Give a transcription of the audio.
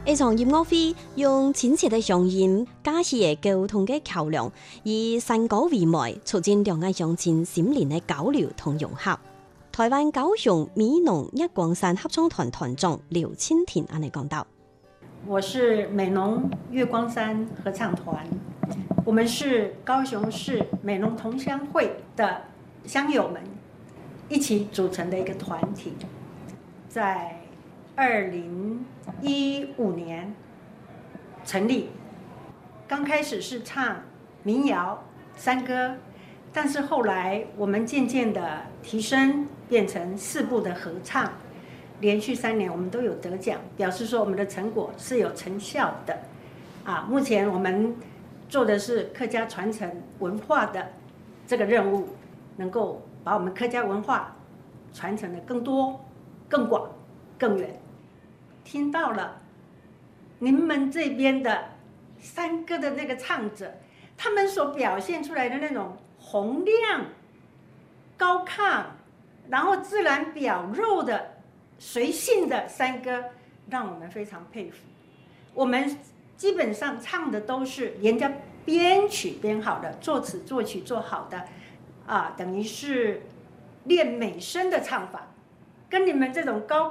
一場音樂會用親切的聲音架起嘅溝通嘅橋梁，以山歌為媒，促進兩岸鄉親心靈嘅交流同融合。台灣高雄美濃月光山合唱團團長劉慶婷安尼講道： 我是美濃月光山合唱團，我們是高雄市美濃同鄉會的鄉友們一起組成的一個團體，在2015年成立，剛開始是唱民謠山歌，但是後來我們漸漸的提升，變成4部的合唱，連續3年我們都有得獎，表示說我們的成果是有成效的。目前我們做的是客家傳承文化的這個任務，能夠把我們客家文化傳承得更多、更廣、更遠。聽到了你們這邊的山歌的那個唱者，他們所表現出來的那種洪亮、高亢，然後自然表露的隨性的山歌，讓我們非常佩服。我們基本上唱的都是人家編曲編好的，作詞作曲做好的，等於是練美聲的唱法，跟你們這種高